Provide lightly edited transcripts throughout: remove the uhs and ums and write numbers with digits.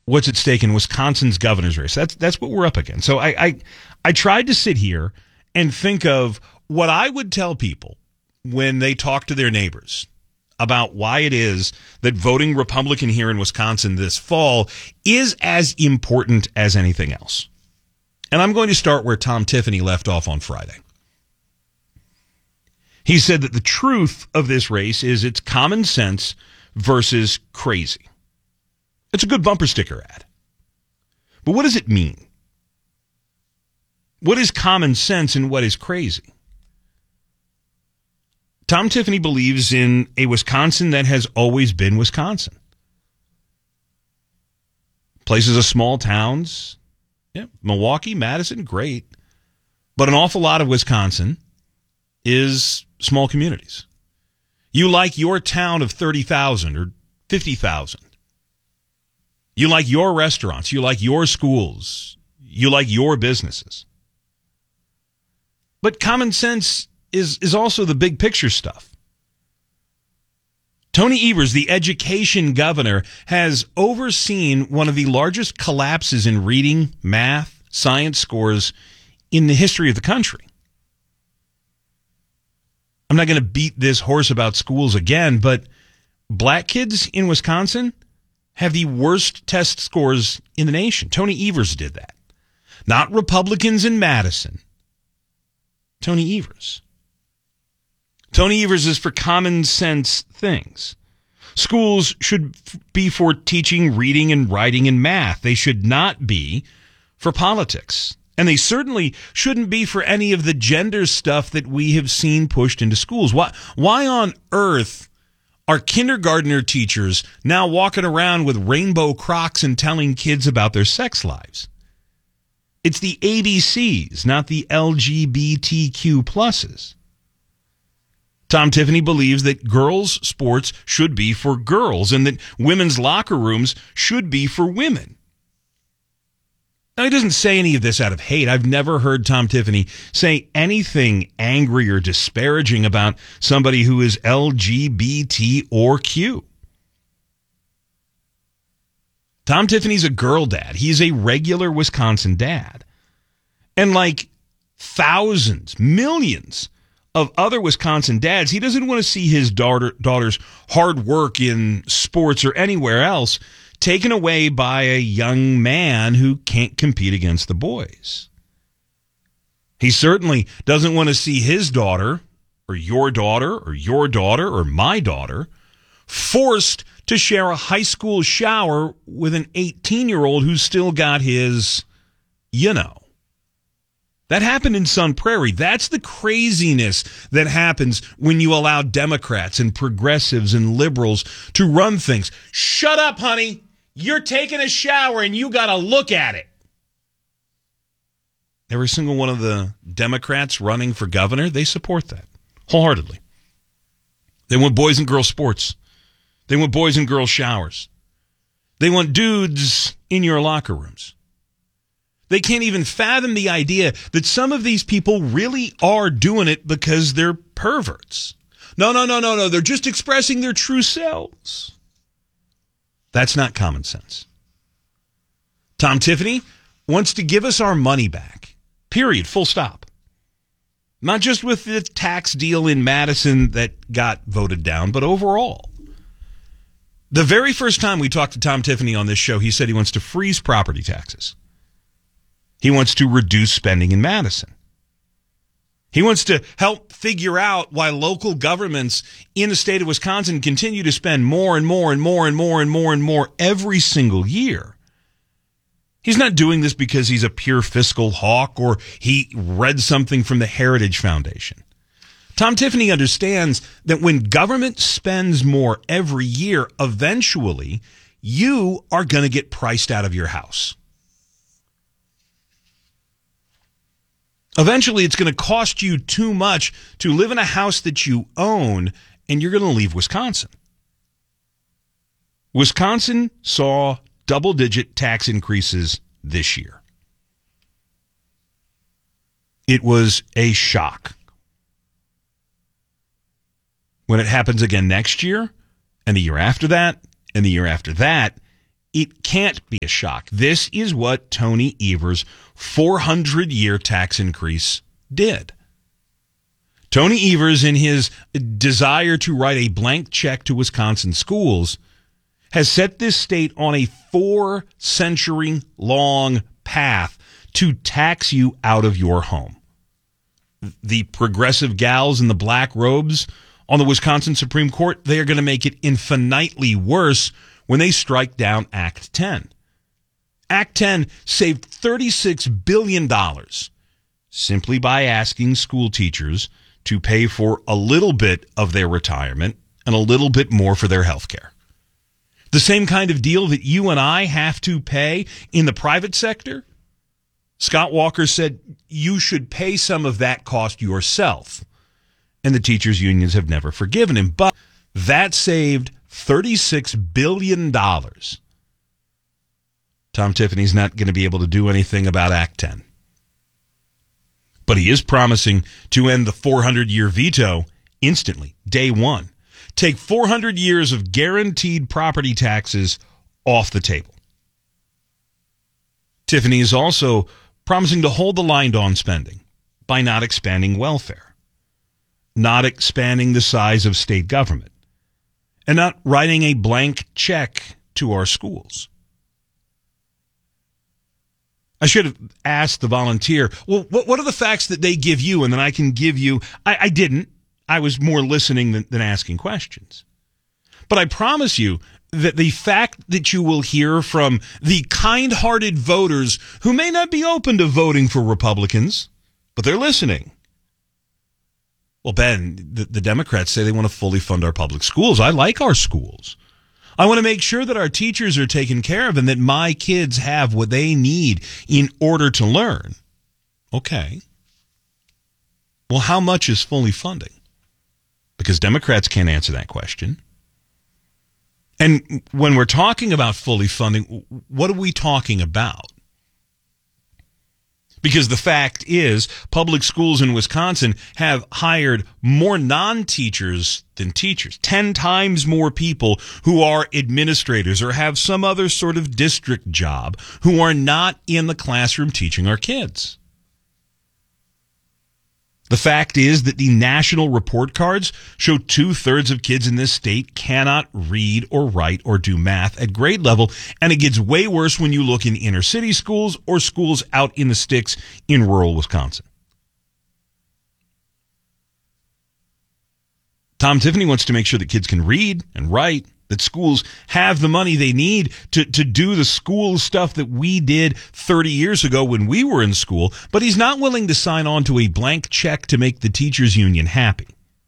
what's at stake in Wisconsin's governor's race. That's what we're up against. So I tried to sit here and think of what I would tell people when they talk to their neighbors about why it is that voting Republican here in Wisconsin this fall is as important as anything else. And I'm going to start where Tom Tiffany left off on Friday. He said that the truth of this race is it's common sense versus crazy. It's a good bumper sticker ad. But what does it mean? What is common sense and what is crazy? Tom Tiffany believes in a Wisconsin that has always been Wisconsin. Places of small towns. Yeah, Milwaukee, Madison, great. But an awful lot of Wisconsin is small communities. You like your town of 30,000 or 50,000. You like your restaurants. You like your schools. You like your businesses. But common sense is also the big picture stuff. Tony Evers, the education governor, has overseen one of the largest collapses in reading, math, science scores in the history of the country. I'm not going to beat this horse about schools again, but black kids in Wisconsin have the worst test scores in the nation. Tony Evers did that. Not Republicans in Madison. Tony Evers. Tony Evers is for common sense things. Schools should be for teaching reading and writing and math. They should not be for politics. And they certainly shouldn't be for any of the gender stuff that we have seen pushed into schools. Why on earth are kindergartner teachers now walking around with rainbow Crocs and telling kids about their sex lives? It's the ABCs, not the LGBTQ pluses. Tom Tiffany believes that girls' sports should be for girls and that women's locker rooms should be for women. Now, he doesn't say any of this out of hate. I've never heard Tom Tiffany say anything angry or disparaging about somebody who is LGBT or Q. Tom Tiffany's a girl dad. He's a regular Wisconsin dad. And like thousands, millions of other Wisconsin dads, he doesn't want to see his daughter's hard work in sports or anywhere else taken away by a young man who can't compete against the boys. He certainly doesn't want to see his daughter or your daughter or your daughter or my daughter forced to share a high school shower with an 18-year-old who's still got his, That happened in Sun Prairie. That's the craziness that happens when you allow Democrats and progressives and liberals to run things. Shut up, honey. You're taking a shower and you got to look at it. Every single one of the Democrats running for governor, they support that wholeheartedly. They want boys and girls sports. They want boys and girls showers. They want dudes in your locker rooms. They can't even fathom the idea that some of these people really are doing it because they're perverts. No. They're just expressing their true selves. That's not common sense. Tom Tiffany wants to give us our money back. Period. Full stop. Not just with the tax deal in Madison that got voted down, but overall. The very first time we talked to Tom Tiffany on this show, he said he wants to freeze property taxes. He wants to reduce spending in Madison. He wants to help figure out why local governments in the state of Wisconsin continue to spend more and more and more and more and more and more every single year. He's not doing this because he's a pure fiscal hawk or he read something from the Heritage Foundation. Tom Tiffany understands that when government spends more every year, eventually you are going to get priced out of your house. Eventually, it's going to cost you too much to live in a house that you own, and you're going to leave Wisconsin. Wisconsin saw double-digit tax increases this year. It was a shock. When it happens again next year, and the year after that, and the year after that, it can't be a shock. This is what Tony Evers' 400-year tax increase did. Tony Evers, in his desire to write a blank check to Wisconsin schools, has set this state on a 4-century-long path to tax you out of your home. The progressive gals in the black robes on the Wisconsin Supreme Court, they are going to make it infinitely worse when they strike down Act 10. Act 10 saved $36 billion simply by asking school teachers to pay for a little bit of their retirement and a little bit more for their health care. The same kind of deal that you and I have to pay in the private sector. Scott Walker said you should pay some of that cost yourself. And the teachers' unions have never forgiven him. But that saved $36 billion. Tom Tiffany's not going to be able to do anything about Act 10. But he is promising to end the 400-year veto instantly, day one. Take 400 years of guaranteed property taxes off the table. Tiffany is also promising to hold the line on spending by not expanding welfare, not expanding the size of state government, and not writing a blank check to our schools. I should have asked the volunteer, well, what are the facts that they give you and then I can give you? I didn't. I was more listening than asking questions. But I promise you that the fact that you will hear from the kind-hearted voters who may not be open to voting for Republicans, but they're listening. Well, Ben, the Democrats say they want to fully fund our public schools. I like our schools. I want to make sure that our teachers are taken care of and that my kids have what they need in order to learn. Okay. Well, how much is fully funding? Because Democrats can't answer that question. And when we're talking about fully funding, what are we talking about? Because the fact is, public schools in Wisconsin have hired more non-teachers than teachers. 10 times more people who are administrators or have some other sort of district job who are not in the classroom teaching our kids. The fact is that the national report cards show 2/3 of kids in this state cannot read or write or do math at grade level, and it gets way worse when you look in inner city schools or schools out in the sticks in rural Wisconsin. Tom Tiffany wants to make sure that kids can read and write, that schools have the money they need to do the school stuff that we did 30 years ago when we were in school, but he's not willing to sign on to a blank check to make the teachers union happy.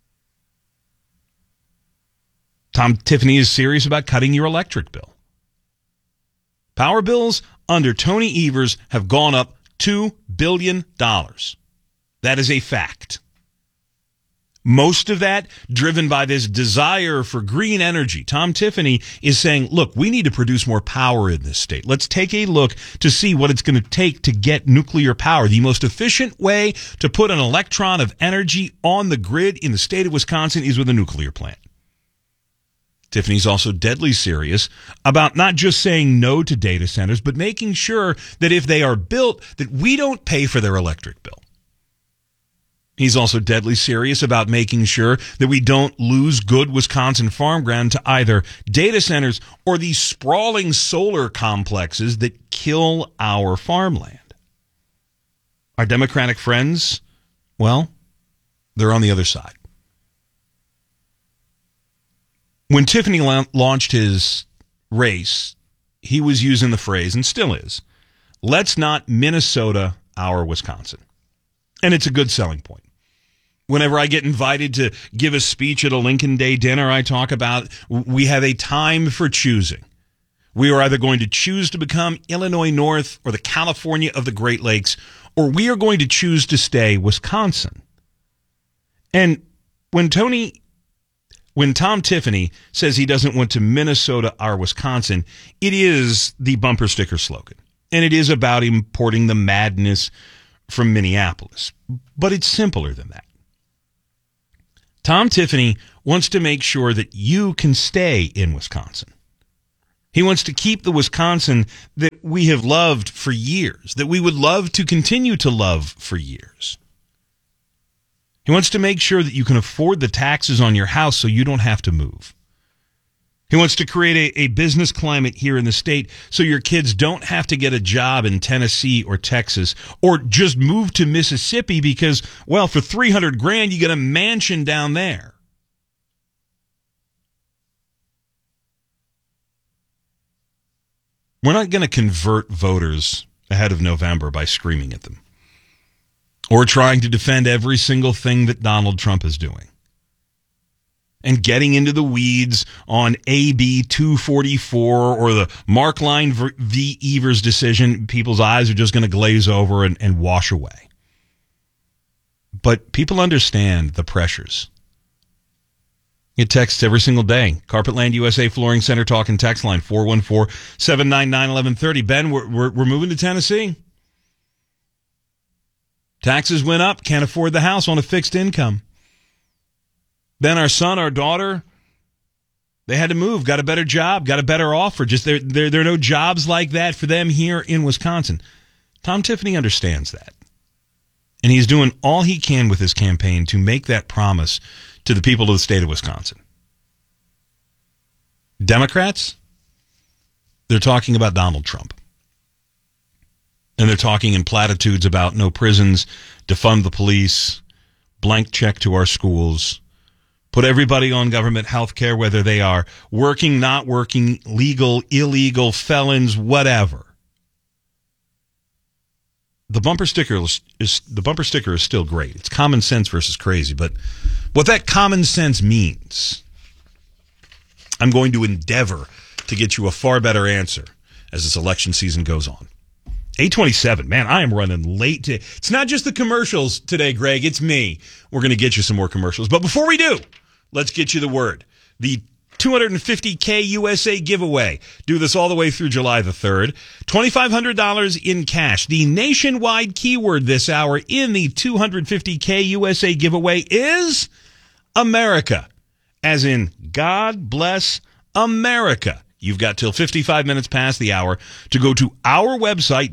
Tom Tiffany is serious about cutting your electric bill. Power bills under Tony Evers have gone up $2 billion. That is a fact. Most of that driven by this desire for green energy. Tom Tiffany is saying, look, we need to produce more power in this state. Let's take a look to see what it's going to take to get nuclear power. The most efficient way to put an electron of energy on the grid in the state of Wisconsin is with a nuclear plant. Tiffany's also deadly serious about not just saying no to data centers, but making sure that if they are built, that we don't pay for their electric bill. He's also deadly serious about making sure that we don't lose good Wisconsin farm ground to either data centers or these sprawling solar complexes that kill our farmland. Our Democratic friends, well, they're on the other side. When Tiffany launched his race, he was using the phrase, and still is, let's not Minnesota our Wisconsin. And it's a good selling point. Whenever I get invited to give a speech at a Lincoln Day dinner, I talk about we have a time for choosing. We are either going to choose to become Illinois North or the California of the Great Lakes, or we are going to choose to stay Wisconsin. And when Tom Tiffany says he doesn't want to Minnesota our Wisconsin, it is the bumper sticker slogan. And it is about importing the madness from Minneapolis. But it's simpler than that. Tom Tiffany wants to make sure that you can stay in Wisconsin. He wants to keep the Wisconsin that we have loved for years, that we would love to continue to love for years. He wants to make sure that you can afford the taxes on your house so you don't have to move. He wants to create a business climate here in the state so your kids don't have to get a job in Tennessee or Texas or just move to Mississippi because, well, for $300,000 you get a mansion down there. We're not going to convert voters ahead of November by screaming at them or trying to defend every single thing that Donald Trump is doing and getting into the weeds on AB 244 or the Markline v. Evers decision. People's eyes are just going to glaze over and wash away. But people understand the pressures. Get texts every single day. Carpetland USA Flooring Center talk and text line 414-799-1130. Ben, we're moving to Tennessee. Taxes went up. Can't afford the house on a fixed income. Then our son, our daughter, they had to move. Got a better job. Got a better offer. Just there are no jobs like that for them here in Wisconsin. Tom Tiffany understands that. And he's doing all he can with his campaign to make that promise to the people of the state of Wisconsin. Democrats, they're talking about Donald Trump. And they're talking in platitudes about no prisons, defund the police, blank check to our schools, put everybody on government health care, whether they are working, not working, legal, illegal, felons, whatever. The bumper sticker is still great. It's common sense versus crazy, but what that common sense means, I'm going to endeavor to get you a far better answer as this election season goes on. 8:27, man, I am running late today. It's not just the commercials today, Greg. It's me. We're going to get you some more commercials. But before we do, let's get you the word. The $250K USA giveaway. Do this all the way through July the 3rd. $2,500 in cash. The nationwide keyword this hour in the $250K USA giveaway is America. As in, God bless America. You've got till 55 minutes past the hour to go to our website,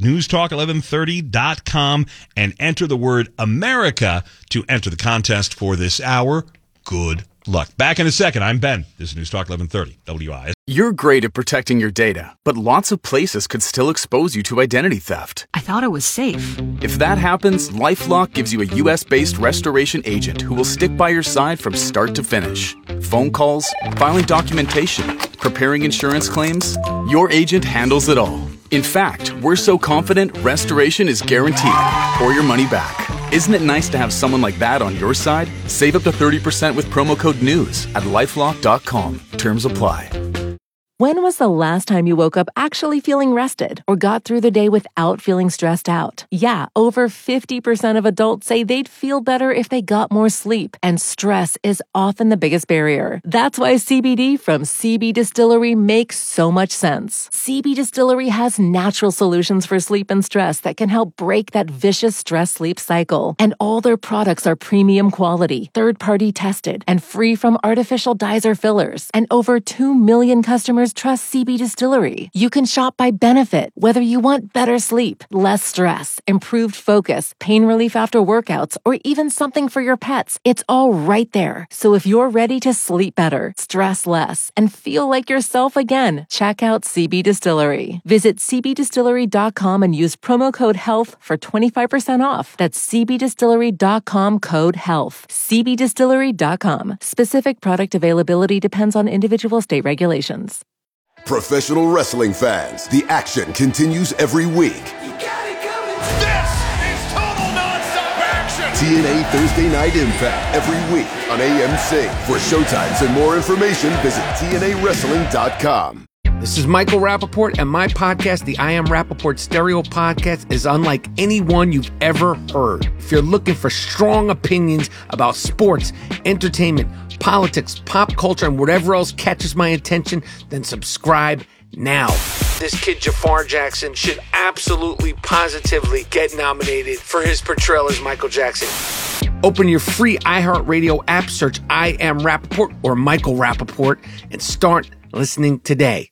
newstalk1130.com, and enter the word America to enter the contest for this hour. Good luck. Back in a second. I'm Ben. This is News Talk 1130 WIS. You're great at protecting your data, but lots of places could still expose you to identity theft. I thought it was safe. If that happens, LifeLock gives you a U.S.-based restoration agent who will stick by your side from start to finish. Phone calls, filing documentation, preparing insurance claims, your agent handles it all. In fact, we're so confident restoration is guaranteed or your money back. Isn't it nice to have someone like that on your side? Save up to 30% with promo code NEWS at LifeLock.com. Terms apply. When was the last time you woke up actually feeling rested or got through the day without feeling stressed out? Yeah, over 50% of adults say they'd feel better if they got more sleep, and stress is often the biggest barrier. That's why CBD from CB Distillery makes so much sense. CB Distillery has natural solutions for sleep and stress that can help break that vicious stress-sleep cycle. And all their products are premium quality, third-party tested, and free from artificial dyes or fillers. And over 2 million customers trust CB Distillery. You can shop by benefit, whether you want better sleep, less stress, improved focus, pain relief after workouts, or even something for your pets. It's all right there. So if you're ready to sleep better, stress less, and feel like yourself again, check out CB Distillery. Visit cbdistillery.com and use promo code HEALTH for 25% off. That's cbdistillery.com code HEALTH. cbdistillery.com. Specific product availability depends on individual state regulations. Professional wrestling fans, the action continues every week. You got it coming. This is total nonstop action. TNA Thursday Night Impact every week on AMC. For showtimes and more information, visit TNAWrestling.com. This is Michael Rappaport, and my podcast, the I Am Rappaport Stereo Podcast, is unlike any one you've ever heard. If you're looking for strong opinions about sports, entertainment, politics, pop culture, and whatever else catches my attention, then subscribe now. This kid Jafar Jackson should absolutely, positively get nominated for his portrayal as Michael Jackson. Open your free iHeartRadio app, search I Am Rappaport or Michael Rappaport, and start listening today.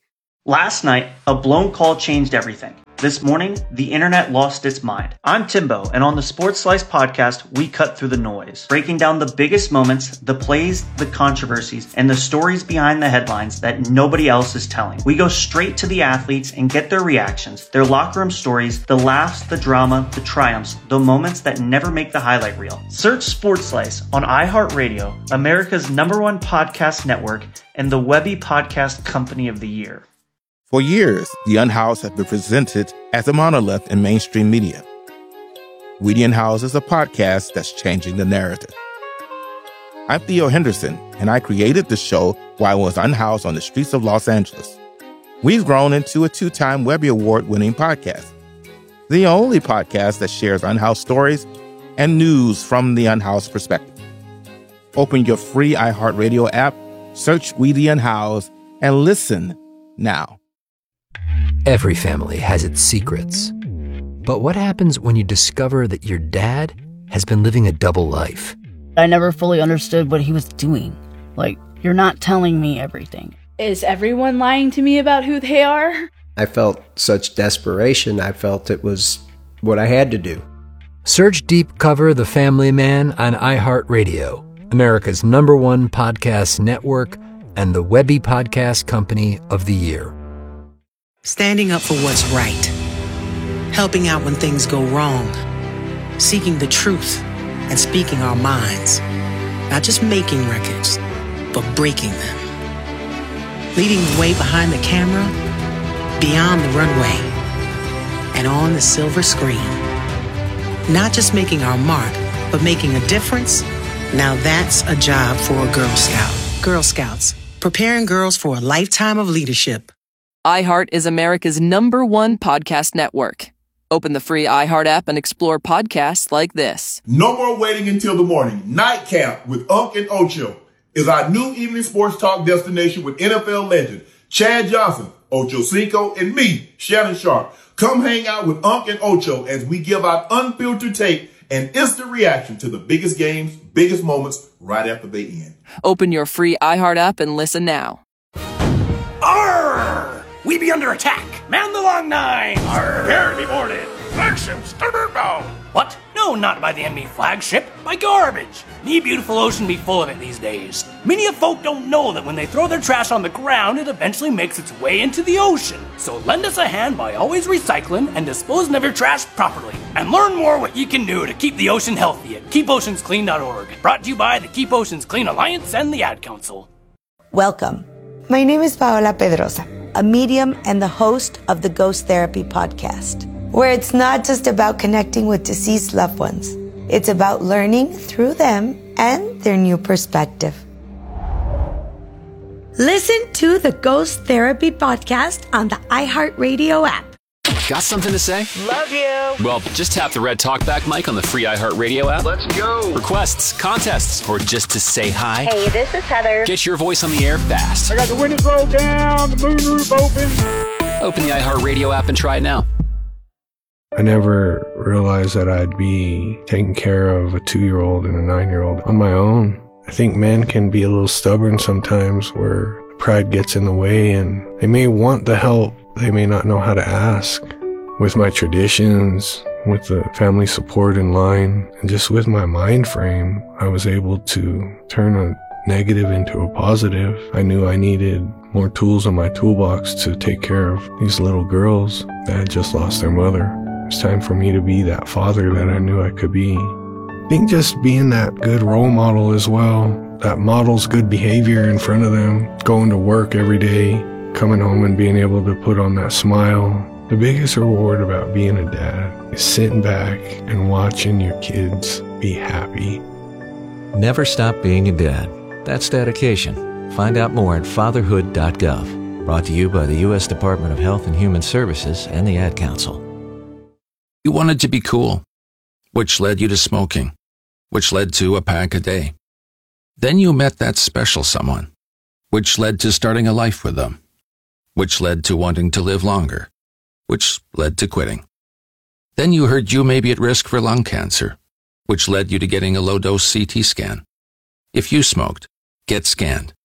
Last night, a blown call changed everything. This morning, the internet lost its mind. I'm Timbo, and on the Sports Slice podcast, we cut through the noise, breaking down the biggest moments, the plays, the controversies, and the stories behind the headlines that nobody else is telling. We go straight to the athletes and get their reactions, their locker room stories, the laughs, the drama, the triumphs, the moments that never make the highlight reel. Search Sports Slice on iHeartRadio, America's #1 podcast network, and the Webby Podcast Company of the Year. For years, The Unhoused has been presented as a monolith in mainstream media. We The Unhoused is a podcast that's changing the narrative. I'm Theo Henderson, and I created the show while I was unhoused on the streets of Los Angeles. We've grown into a 2-time Webby Award-winning podcast, the only podcast that shares unhoused stories and news from the unhoused perspective. Open your free iHeartRadio app, search We The Unhoused, and listen now. Every family has its secrets. But what happens when you discover that your dad has been living a double life? I never fully understood what he was doing. Like, you're not telling me everything. Is everyone lying to me about who they are? I felt such desperation. I felt it was what I had to do. Search Deep Cover The Family Man on iHeartRadio, America's #1 podcast network, and the Webby Podcast Company of the Year. Standing up for what's right. Helping out when things go wrong. Seeking the truth and speaking our minds. Not just making records, but breaking them. Leading the way behind the camera, beyond the runway, and on the silver screen. Not just making our mark, but making a difference. Now that's a job for a Girl Scout. Girl Scouts, preparing girls for a lifetime of leadership. iHeart is America's #1 podcast network. Open the free iHeart app and explore podcasts like this. No more waiting until the morning. Nightcap with Unc and Ocho is our new evening sports talk destination with NFL legend Chad Johnson, Ocho Cinco, and me, Shannon Sharp. Come hang out with Unc and Ocho as we give out unfiltered tape and instant reaction to the biggest games, biggest moments right after they end. Open your free iHeart app and listen now. Arr! We be under attack. Man the long nine. Arr! Prepare to be boarded. Flagship starboard bound. What? No, not by the enemy flagship. By garbage. The beautiful ocean be full of it these days. Many of folk don't know that when they throw their trash on the ground, it eventually makes its way into the ocean. So lend us a hand by always recycling and disposing of your trash properly. And learn more what you can do to keep the ocean healthy at keepoceansclean.org. Brought to you by the Keep Oceans Clean Alliance and the Ad Council. Welcome. My name is Paola Pedrosa, a medium and the host of the Ghost Therapy podcast, where it's not just about connecting with deceased loved ones. It's about learning through them and their new perspective. Listen to the Ghost Therapy podcast on the iHeartRadio app. Got something to say? Love you. Well, just tap the red talkback mic on the free iHeartRadio app. Let's go. Requests, contests, or just to say hi. Hey, this is Heather. Get your voice on the air fast. I got the windows rolled down, the moonroof open. Open the iHeartRadio app and try it now. I never realized that I'd be taking care of a 2-year-old and a 9-year-old on my own. I think men can be a little stubborn sometimes where pride gets in the way and they may want the help. They may not know how to ask. With my traditions, with the family support in line, and just with my mind frame, I was able to turn a negative into a positive. I knew I needed more tools in my toolbox to take care of these little girls that had just lost their mother. It's time for me to be that father that I knew I could be. I think just being that good role model as well, that models good behavior in front of them, going to work every day, coming home and being able to put on that smile. The biggest reward about being a dad is sitting back and watching your kids be happy. Never stop being a dad. That's dedication. Find out more at fatherhood.gov. Brought to you by the U.S. Department of Health and Human Services and the Ad Council. You wanted to be cool, which led you to smoking, which led to a pack a day. Then you met that special someone, which led to starting a life with them, which led to wanting to live longer, which led to quitting. Then you heard you may be at risk for lung cancer, which led you to getting a low-dose CT scan. If you smoked, get scanned.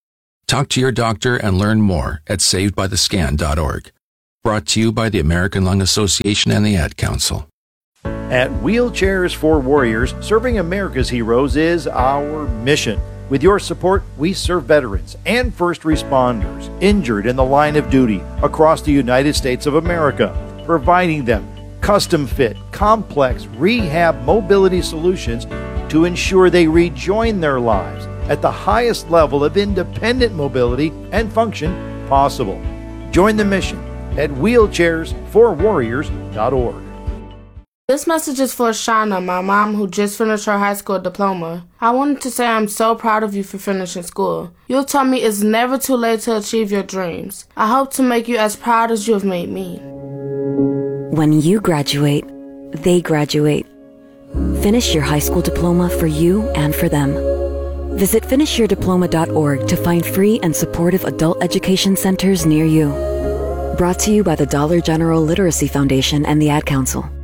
Talk to your doctor and learn more at savedbythescan.org. Brought to you by the American Lung Association and the Ad Council. At Wheelchairs for Warriors, serving America's heroes is our mission. With your support, we serve veterans and first responders injured in the line of duty across the United States of America, providing them custom-fit, complex rehab mobility solutions to ensure they rejoin their lives at the highest level of independent mobility and function possible. Join the mission at wheelchairsforwarriors.org. This message is for Shauna, my mom, who just finished her high school diploma. I wanted to say I'm so proud of you for finishing school. You taught me it's never too late to achieve your dreams. I hope to make you as proud as you have made me. When you graduate, they graduate. Finish your high school diploma for you and for them. Visit finishyourdiploma.org to find free and supportive adult education centers near you. Brought to you by the Dollar General Literacy Foundation and the Ad Council.